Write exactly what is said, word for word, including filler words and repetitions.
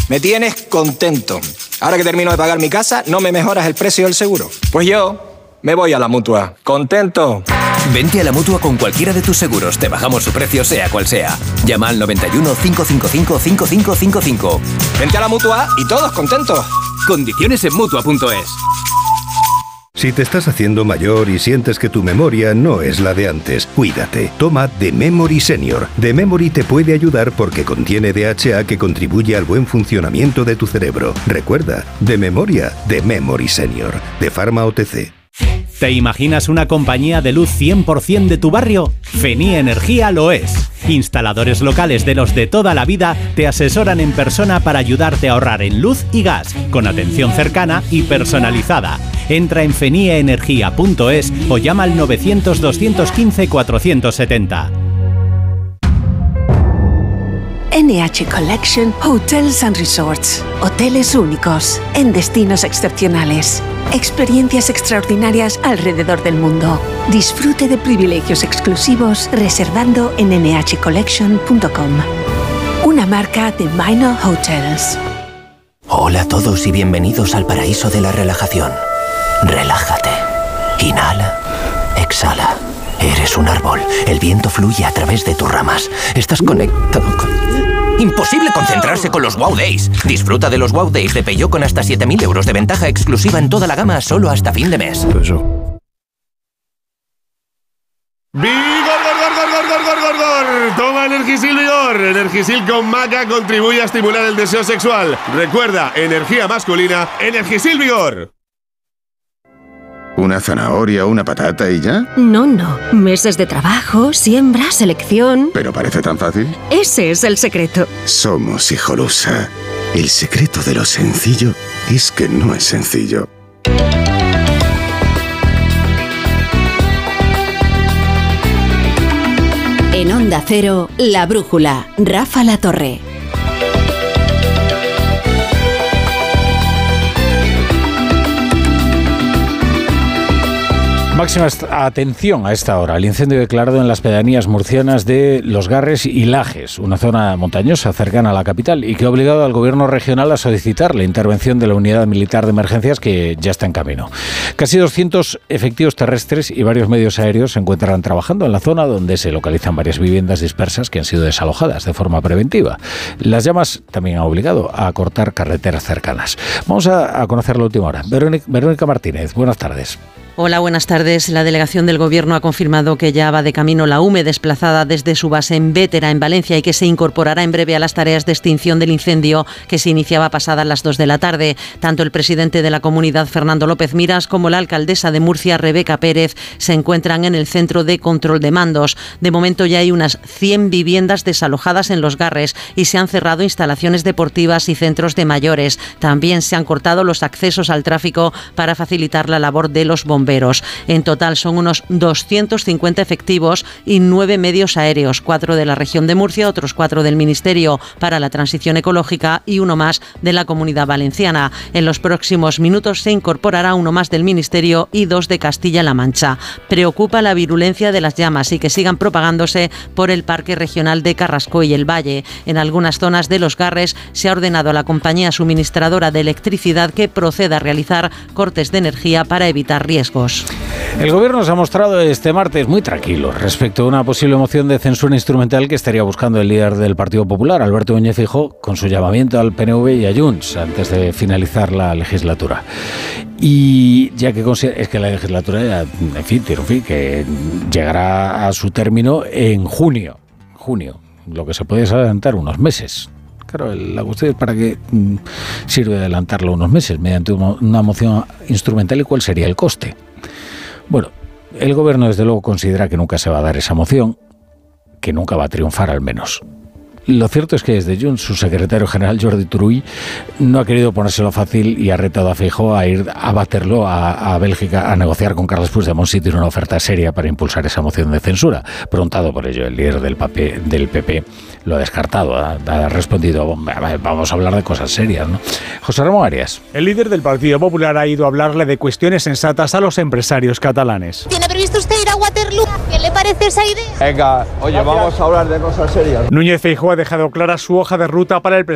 Me tienes contento. Ahora que termino de pagar mi casa, ¿no me mejoras el precio del seguro? Pues yo me voy a la Mutua. ¿Contento? Vente a la Mutua con cualquiera de tus seguros. Te bajamos su precio sea cual sea. Llama al noventa y uno, cinco cinco cinco, cinco cinco cinco cinco. Vente a la Mutua y todos contentos. Condiciones en Mutua punto es. Si te estás haciendo mayor y sientes que tu memoria no es la de antes, cuídate. Toma The Memory Senior. The Memory te puede ayudar porque contiene D H A que contribuye al buen funcionamiento de tu cerebro. Recuerda, de memoria, The Memory Senior. De Pharma O T C. ¿Te imaginas una compañía de luz cien por ciento de tu barrio? Fenía Energía lo es. Instaladores locales de los de toda la vida te asesoran en persona para ayudarte a ahorrar en luz y gas, con atención cercana y personalizada. Entra en fenia energía punto es o llama al novecientos, doscientos quince, cuatrocientos setenta. N H Collection Hotels and Resorts. Hoteles únicos, en destinos excepcionales. Experiencias extraordinarias alrededor del mundo. Disfrute de privilegios exclusivos reservando en ene hache collection punto com. Una marca de Minor Hotels. Hola a todos y bienvenidos al paraíso de la relajación. Relájate. Inhala. Exhala. Eres un árbol. El viento fluye a través de tus ramas. Estás conectado con... Imposible concentrarse con los Wow Days. Disfruta de los Wow Days de Peugeot con hasta siete mil euros de ventaja exclusiva en toda la gama solo hasta fin de mes. ¡Vigor, gor, gor, gor, gor, gor, gor, gor! Toma Energisil Vigor. Energisil con maca contribuye a estimular el deseo sexual. Recuerda, energía masculina, Energisil Vigor. ¿Una zanahoria, una patata y ya? No, no. Meses de trabajo, siembra, selección... ¿Pero parece tan fácil? Ese es el secreto. Somos Hijolusa. El secreto de lo sencillo es que no es sencillo. En Onda Cero, La Brújula, Rafa La Torre. Máxima atención a esta hora. El incendio declarado en las pedanías murcianas de Los Garres y Lajes, una zona montañosa cercana a la capital y que ha obligado al gobierno regional a solicitar la intervención de la unidad militar de emergencias que ya está en camino. Casi doscientos efectivos terrestres y varios medios aéreos se encuentran trabajando en la zona donde se localizan varias viviendas dispersas que han sido desalojadas de forma preventiva. Las llamas también han obligado a cortar carreteras cercanas. Vamos a, a conocer la última hora. Verónica, Verónica Martínez, buenas tardes. Hola, buenas tardes. La delegación del Gobierno ha confirmado que ya va de camino la U M E desplazada desde su base en Bétera, en Valencia, y que se incorporará en breve a las tareas de extinción del incendio que se iniciaba pasadas las dos de la tarde. Tanto el presidente de la comunidad, Fernando López Miras, como la alcaldesa de Murcia, Rebeca Pérez, se encuentran en el centro de control de mandos. De momento ya hay unas cien viviendas desalojadas en Los Garres y se han cerrado instalaciones deportivas y centros de mayores. También se han cortado los accesos al tráfico para facilitar la labor de los bomberos. En total son unos doscientos cincuenta efectivos y nueve medios aéreos, cuatro de la región de Murcia, otros cuatro del Ministerio para la Transición Ecológica y uno más de la Comunidad Valenciana. En los próximos minutos se incorporará uno más del Ministerio y dos de Castilla-La Mancha. Preocupa la virulencia de las llamas y que sigan propagándose por el Parque Regional de Carrasco y el Valle. En algunas zonas de Los Garres se ha ordenado a la compañía suministradora de electricidad que proceda a realizar cortes de energía para evitar riesgos. El Gobierno se ha mostrado este martes muy tranquilo respecto a una posible moción de censura instrumental que estaría buscando el líder del Partido Popular, Alberto Núñez Feijóo, con su llamamiento al P N V y a Junts antes de finalizar la legislatura. Y ya que es que la legislatura ya, en fin, tiene un fin, que llegará a su término en junio, junio, lo que se puede adelantar unos meses. Claro, la cuestión es para qué mm, sirve adelantarlo unos meses mediante una moción instrumental y cuál sería el coste. Bueno, el Gobierno desde luego considera que nunca se va a dar esa moción, que nunca va a triunfar al menos. Lo cierto es que desde Junts, su secretario general Jordi Turull no ha querido ponérselo fácil y ha retado a Feijóo a ir a baterlo a, a Bélgica a negociar con Carles Puigdemont si tiene una oferta seria para impulsar esa moción de censura. Preguntado por ello, el líder del, papel, del P P lo ha descartado, ha, ha respondido, vamos a hablar de cosas serias, ¿no? José Ramón Arias. El líder del Partido Popular ha ido a hablarle de cuestiones sensatas a los empresarios catalanes. ¿Tiene previsto usted ir a Waterloo? ¿Qué le parece esa idea? Venga, oye, vamos a hablar de cosas serias. Núñez Feijóo ha dejado clara su hoja de ruta para el